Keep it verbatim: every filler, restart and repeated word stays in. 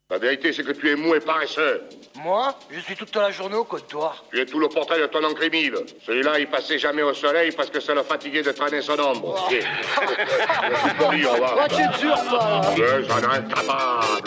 La vérité, c'est que tu es mou et paresseux. Moi, je suis toute la journée au Côte d'Or. Tu es tout le portrait de ton oncle Émile. Celui-là, il passait jamais au soleil parce que ça le fatiguait de traîner son ombre. Oh. Et... Oh, tu es dur, toi. Je, j'en ai un capable.